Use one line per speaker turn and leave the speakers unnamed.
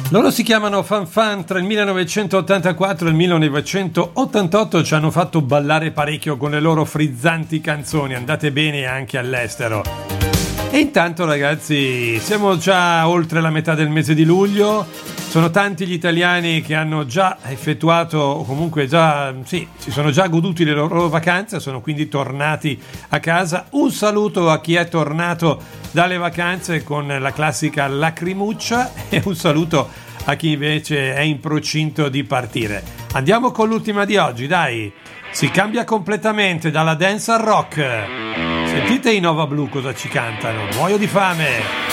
Loro si chiamano Fan Fan. Tra il 1984 e il 1988 ci hanno fatto ballare parecchio con le loro frizzanti canzoni, andate bene anche all'estero. E intanto, ragazzi, siamo già oltre la metà del mese di luglio. Sono tanti gli italiani che hanno già effettuato, o comunque già, sì, si sono già goduti le loro vacanze, sono quindi tornati a casa. Un saluto a chi è tornato dalle vacanze con la classica lacrimuccia e un saluto a chi invece è in procinto di partire. Andiamo con l'ultima di oggi, dai! Si cambia completamente dalla dance al rock. Sentite i Nova Blue cosa ci cantano. Muoio di fame!